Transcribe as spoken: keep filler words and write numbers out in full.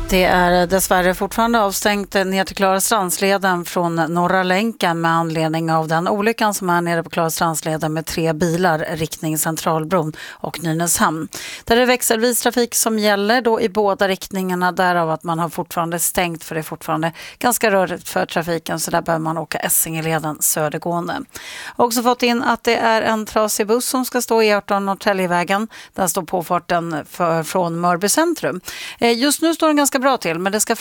Det är dessvärre fortfarande avstängt ner till Klarastrandsleden från Norra länken med anledning av den olyckan som är nere på Klarastrandsleden med tre bilar riktning Centralbron och Nynäshamn. Där är det växelvis trafik som gäller då i båda riktningarna, därav att man har fortfarande stängt för det är fortfarande ganska rörigt för trafiken, så där behöver man åka Essingeleden södergående. Också fått in att det är en trasig buss som ska stå i E arton Norrtäljevägen. Den står påfarten för, från Mörby centrum. Just nu står den ganska bra till, men det ska